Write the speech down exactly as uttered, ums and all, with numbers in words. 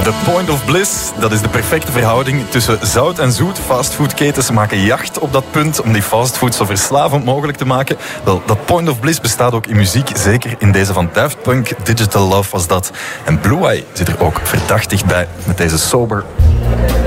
The point of bliss, dat is de perfecte verhouding tussen zout en zoet. Fastfoodketens maken jacht op dat punt om die fastfood zo verslavend mogelijk te maken. Wel, dat point of bliss bestaat ook in muziek, zeker in deze van Daft Punk. Digital Love was dat. En Blue Eye zit er ook verdacht dichtbij met deze Sober.